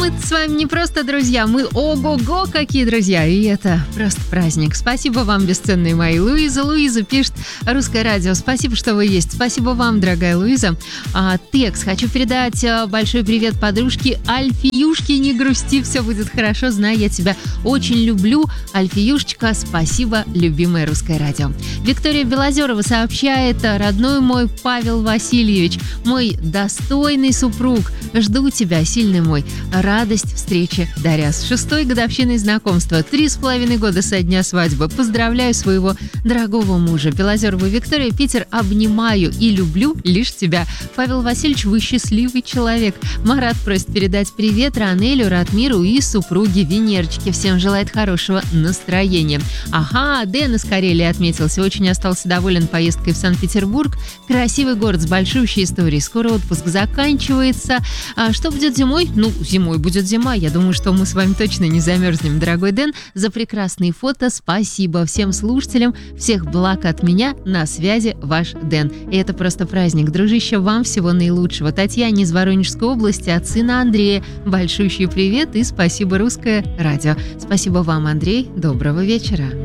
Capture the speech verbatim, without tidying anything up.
мы с вами не просто друзья, мы ого-го какие друзья, и это просто праздник. Спасибо вам, бесценные мои. Луиза, Луиза пишет «Русское радио». Спасибо, что вы есть. Спасибо вам, дорогая Луиза. А, текст. Хочу передать а, большой привет подружке Альфиюшке. Не грусти, все будет хорошо. Знаю, я тебя очень люблю. Альфиюшечка, спасибо, любимое Русское радио. Виктория Белозерова сообщает: родной мой Павел Васильевич, мой достойный супруг, жду тебя, сильный мой. Радость встречи даря. С шестой годовщиной знакомства, три с половиной года со дня свадьбы. Поздравляю своего дорогого мужа. Белозерова Виктория, Питер, обнимаю и люблю лишь тебя. Павел Васильевич, вы счастливый человек. Марат просит передать привет Ранелю, Ратмиру и супруге Венерочке. Всем желает хорошего настроения. Ага, Дэн из Карелии отметился. Очень остался доволен поездкой в Санкт-Петербург. Красивый город с большущей историей. Скоро отпуск заканчивается. А что будет зимой? Ну, зимой будет зима. Я думаю, что мы с вами точно не замерзнем, дорогой Дэн. За прекрасные фото спасибо всем слушателям. Всех благ от меня. На связи ваш Дэн. И это просто праздник. Дружище, вам всего наилучшего. Татьяне из Воронежской области от сына Андрея. Большущий привет и спасибо, Русское радио. Спасибо вам, Андрей. Доброго вечера.